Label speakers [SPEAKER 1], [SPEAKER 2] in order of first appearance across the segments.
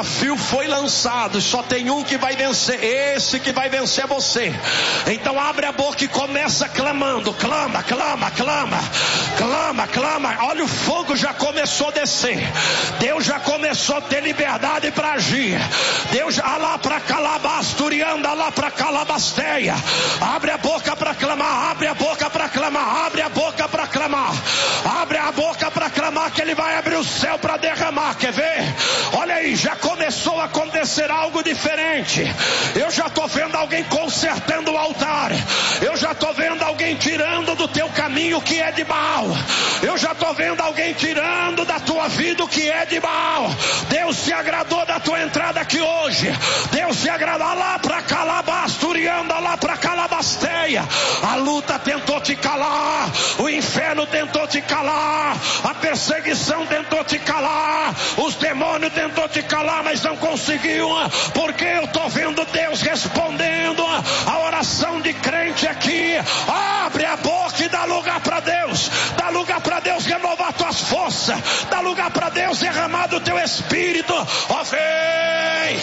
[SPEAKER 1] desafio foi lançado, só tem um que vai vencer, esse que vai vencer é você. Então abre a boca e começa clamando, clama, clama, clama, clama, clama. Olha, o fogo já começou a descer, Deus já começou a ter liberdade para agir. Deus já lá para calabasturianda, lá para calabasteia. Abre a boca para clamar, abre a boca para clamar, abre a boca para clamar, abre a boca para clamar, que ele vai abrir o céu para derramar. Quer ver? Olha aí, já começou a acontecer algo diferente. Eu já estou vendo alguém consertando o altar, eu já estou vendo alguém tirando do teu caminho o que é de Baal, eu já estou vendo alguém tirando da tua vida o que é de Baal. Deus se agradou da tua entrada aqui hoje, Deus se agradou. Lá para calabasturianda, lá para calabasteia. A luta tentou te calar, o inferno tentou te calar, a perseguição tentou te calar, os demônios tentou te calar, mas não conseguiu, porque eu estou vendo Deus respondendo a oração de crente aqui. Abre a boca e dá lugar para Deus, dá lugar para Deus renovar tuas forças, dá lugar para Deus derramar do teu espírito. Ó, vem!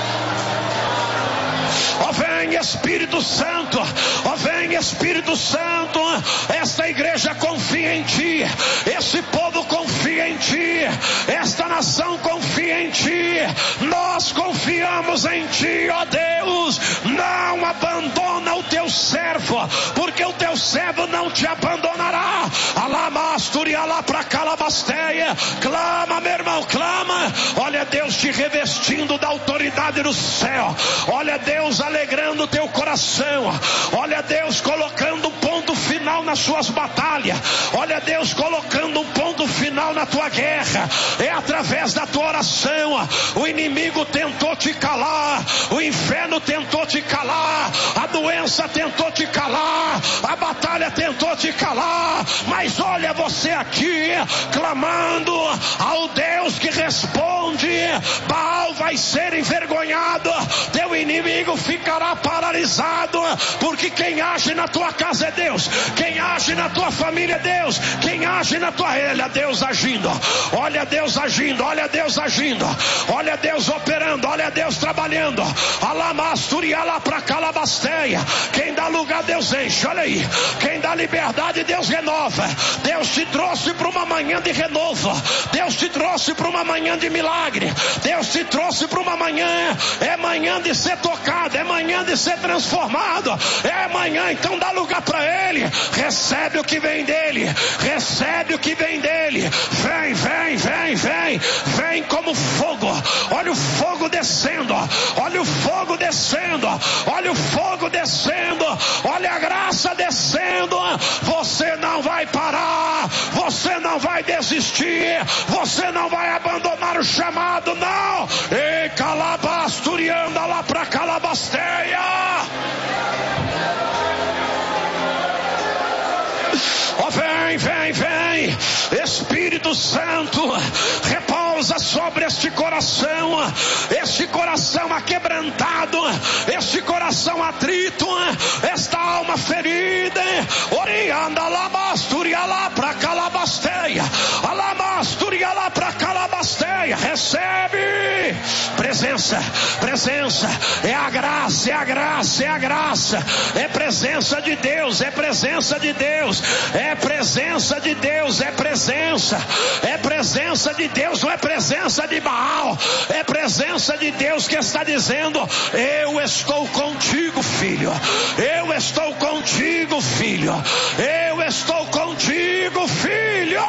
[SPEAKER 1] Ó, vem Espírito Santo, ó, vem Espírito Santo. Esta igreja confia em ti, esse povo confia em ti, esta nação confia em ti, nós confiamos em ti, ó Deus. Não abandona o teu servo, porque o teu servo não te abandonará. Alamasturi, alá para calabasteia. Clama, meu irmão, clama. Olha Deus te revestindo da autoridade do céu, olha Deus alegrando o teu coração, olha Deus colocando um ponto final nas suas batalhas, olha Deus colocando um ponto final na tua guerra. É através da tua oração. O inimigo tentou te calar, o inferno tentou te calar, a doença tentou te calar, a batalha tentou te calar, mas olha você aqui clamando ao Deus que responde. Baal vai ser envergonhado, teu inimigo ficará paralisado, porque quem age na tua casa é Deus, quem age na tua família é Deus, quem age na tua olha Deus agindo, olha Deus agindo, olha Deus agindo, olha Deus operando, olha Deus trabalhando. Alamasturi, alá para calabasteia. Quem dá lugar Deus enche, olha aí, quem dá liberdade Deus renova. Deus te trouxe para uma manhã de renovo, Deus te trouxe para uma manhã de milagre, Deus te trouxe para uma manhã, é manhã de ser tocado, é manhã de ser transformado, é manhã. Então dá lugar para ele, recebe o que vem dele, recebe o que vem dele. Vem, vem, vem, vem, vem como fogo. Olha o fogo descendo, olha o fogo descendo, olha o fogo descendo, olha a graça descendo. Você não vai parar, você não vai desistir, você não vai abandonar o chamado, não. E calabasturianda lá para calabasteia. Oh, vem, vem, vem, Espírito Santo, repousa sobre este coração aquebrantado, este coração atrito, esta alma ferida. Orianda alabasturia lá para calabasteia, alabasturia lá para calabasteia. Recebe presença, presença, é a graça, é a graça, é a graça, é presença de Deus, é presença de Deus, é presença de Deus, é presença de Deus, não é presença de Baal, é presença de Deus que está dizendo: eu estou contigo, filho, eu estou contigo, filho, eu estou contigo, filho.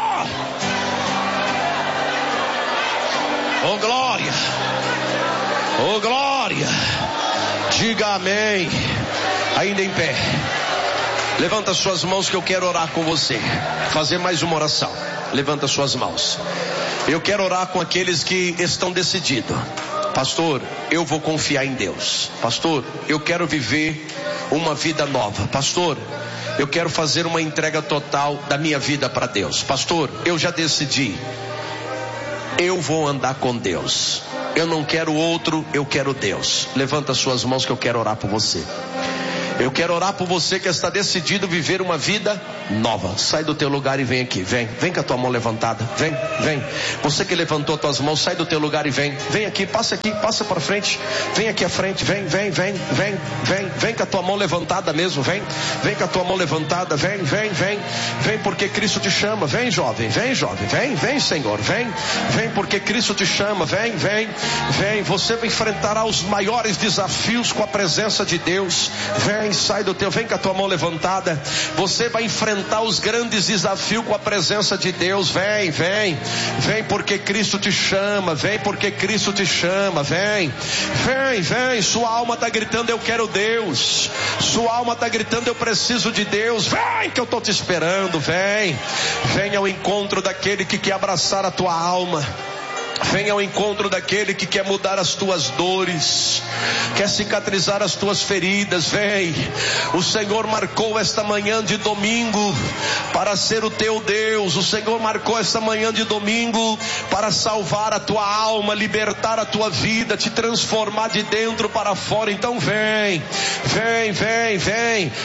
[SPEAKER 1] Oh glória, oh glória, diga amém. Ainda em pé, levanta suas mãos que eu quero orar com você, fazer mais uma oração. Levanta suas mãos. Eu quero orar com aqueles que estão decididos. Pastor, eu vou confiar em Deus. Pastor, eu quero viver uma vida nova. Pastor, eu quero fazer uma entrega total da minha vida para Deus. Pastor, eu já decidi, eu vou andar com Deus, eu não quero outro, eu quero Deus. Levanta suas mãos que eu quero orar por você.
[SPEAKER 2] Eu quero orar por você que está decidido viver uma vida nova. Sai do teu lugar e vem aqui. Vem com a tua mão levantada. Vem. Você que levantou as tuas mãos, sai do teu lugar e vem. Vem aqui, passa para frente. Vem aqui à frente. Vem com a tua mão levantada mesmo. Vem com a tua mão levantada. Vem porque Cristo te chama. Vem jovem. Vem Senhor. Vem porque Cristo te chama. Vem. Você enfrentará os maiores desafios com a presença de Deus. Vem com a tua mão levantada. Você vai enfrentar os grandes desafios com a presença de Deus. Vem porque Cristo te chama. Vem porque Cristo te chama. Vem. Sua alma está gritando: eu quero Deus. Sua alma está gritando: eu preciso de Deus. Vem que eu estou te esperando. Vem ao encontro daquele que quer abraçar a tua alma. Venha ao encontro daquele que quer mudar as tuas dores, quer cicatrizar as tuas feridas. Vem. O Senhor marcou esta manhã de domingo para ser o teu Deus. O Senhor marcou esta manhã de domingo para salvar a tua alma, libertar a tua vida, te transformar de dentro para fora. Então vem.